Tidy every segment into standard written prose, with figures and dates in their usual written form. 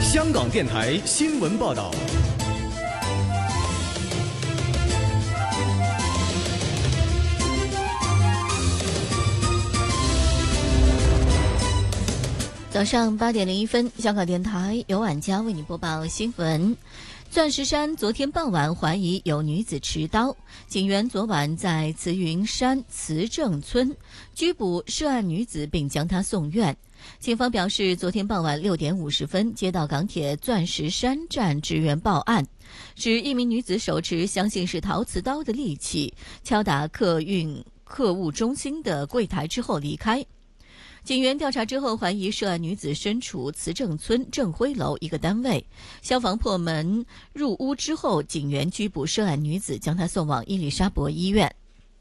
香港电台新闻报道。 早上8点01分，香港电台由婉佳为你播报新闻。钻石山昨天傍晚怀疑有女子持刀，警员昨晚在慈云山慈正村拘捕涉案女子并将她送院。警方表示，昨天傍晚6点50分接到港铁钻石山站职员报案，指一名女子手持相信是陶瓷刀的利器，敲打客运客务中心的柜台之后离开。警员调查之后，怀疑涉案女子身处慈正村正辉楼一个单位，消防破门入屋之后，警员拘捕涉案女子，将她送往伊丽莎白医院。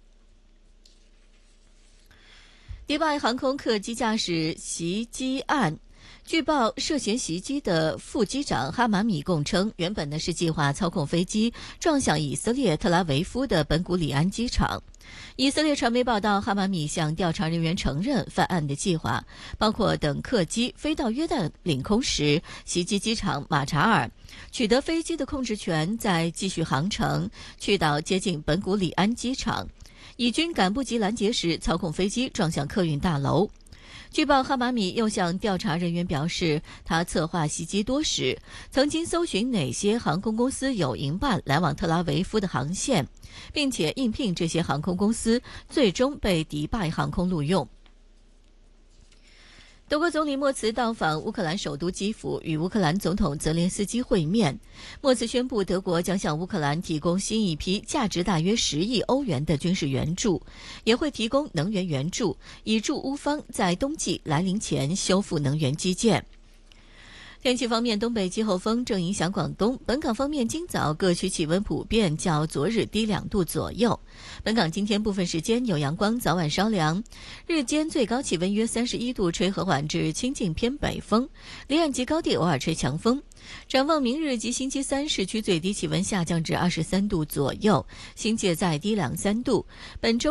迪拜航空客机驾驶袭击案，据报涉嫌袭击的副机长哈马米供称，原本是计划操控飞机撞向以色列特拉维夫的本古里安机场。以色列传媒报道，哈马米向调查人员承认犯案的计划包括等客机飞到约旦领空时袭击机场马查尔，取得飞机的控制权，再继续航程去到接近本古里安机场，以军赶不及拦截时操控飞机撞向客运大楼。据报，哈马米又向调查人员表示，他策划袭击多时，曾经搜寻哪些航空公司有营办来往特拉维夫的航线，并且应聘这些航空公司，最终被迪拜航空录用。德国总理默茨到访乌克兰首都基辅，与乌克兰总统泽连斯基会面。默茨宣布，德国将向乌克兰提供新一批价值大约10亿欧元的军事援助，也会提供能源援助，以助乌方在冬季来临前修复能源基建。天气方面，东北季候风正影响广东。本港方面，今早各区气温普遍较昨日低2度左右。本港今天部分时间有阳光，早晚稍凉，日间最高气温约31度，吹和缓至清劲偏北风，离岸及高地偶尔吹强风。展望明日及星期三，市区最低气温下降至23度左右，新界再低2-3度。本周